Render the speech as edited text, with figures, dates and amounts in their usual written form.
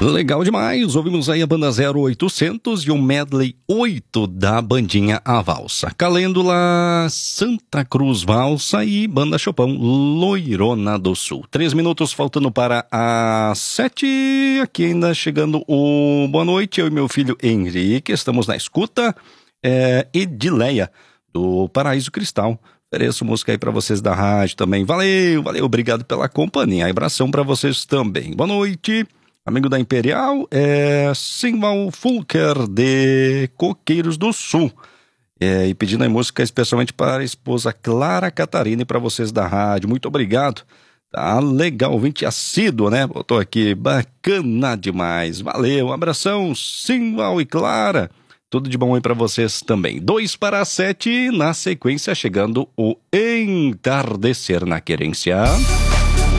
Legal demais, ouvimos aí a banda 0800 e o medley 8 da bandinha A Valsa. Calêndula, Santa Cruz Valsa e Banda Chopão, Loirona do Sul. 3 minutos faltando para as 7, aqui ainda chegando o boa noite, eu e meu filho Henrique, estamos na escuta, Edileia, do Paraíso Cristal. Ofereço música aí pra vocês da rádio também, valeu, obrigado pela companhia, abração pra vocês também. Boa noite. Amigo da Imperial, Simval Fulker, de Coqueiros do Sul. E pedindo a música especialmente para a esposa Clara Catarina e para vocês da rádio. Muito obrigado. Tá legal, ouvinte assíduo, né? Botou aqui, bacana demais. Valeu, um abração, Simval e Clara. Tudo de bom aí para vocês também. 2 para 7, na sequência chegando o Entardecer na Querência.